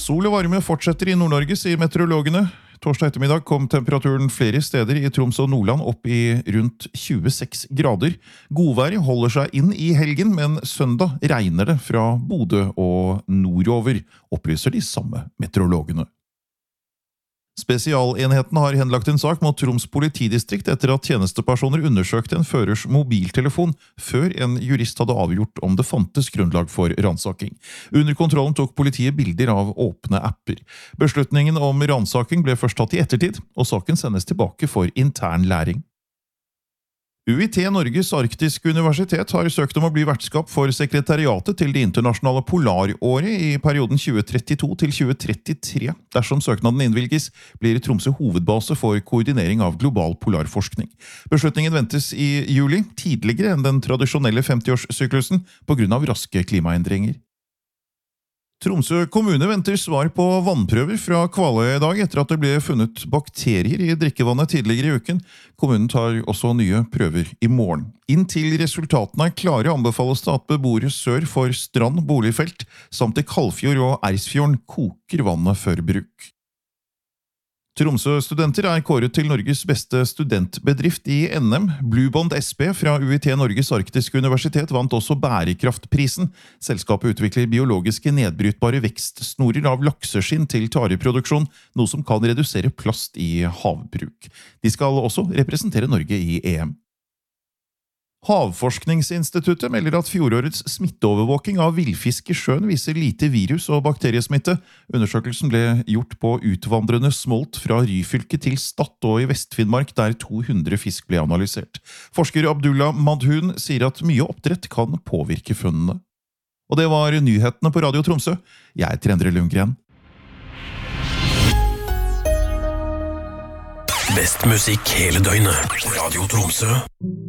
Sol og varme fortsetter i Nord-Norge, sier meteorologene. Torsdag ettermiddag kom temperaturen flere steder i Troms og Nordland opp i rundt 26 grader. Godvær holder seg inn i helgen, men søndag regner det fra Bodø og nordover, opplyser de samme meteorologene. Spesialenheten har henlagt en sak mot Troms politidistrikt etter at tjenestepersoner undersøkte en førers mobiltelefon før en jurist hadde avgjort om det fantes grunnlag for ransaking. Under kontrollen tok politiet bilder av åpne apper. Beslutningen om ransaking ble først tatt i ettertid, og saken sendes tilbake for intern læring. UiT Norges Arktiske Universitet har søkt om å bli vertskap for sekretariatet til det internasjonale polaråret i perioden 2032 til 2033. Dersom søknaden innvilges, blir Tromsø hovedbase for koordinering av global polarforskning. Beslutningen ventes i juli, tidligere enn den tradisjonelle 50-årssyklusen på grunn av raske klimaendringer. Tromsø kommune venter svar på vannprøver fra Kvaløy i dag etter at det ble funnet bakterier i drikkevannet tidligere i uken. Kommunen tar også nye prøver i morgen. Inntil resultatene er klare anbefales det at beboere sør for Strand boligfelt samt i Kalfjord og Ersfjorden koker vannet før bruk. Tromsø-studenter er kåret til Norges beste studentbedrift i NM. Bluebond SB fra UiT Norges Arktiske Universitet vant også bærekraftprisen. Selskapet utvikler biologiske nedbrytbare vekstsnorer av lakseskinn til tareproduksjon, noe som kan redusere plast i havbruk. De skal også representere Norge i EM. Havforskningsinstituttet melder at fjorårets smitteovervåking av villfisk i sjøen viser lite virus- og bakteriesmitte. Undersøkelsen ble gjort på utvandrende smolt fra Ryfylke til Stad og i Vest-Finnmark, der 200 fisk ble analysert. Forsker Abdullah Madhun sier at mye oppdrett kan påvirke funnene. Og det var nyhetene på Radio Tromsø. Jeg heter Endre Lundgren. Best musikk hele døgnet. Radio Tromsø.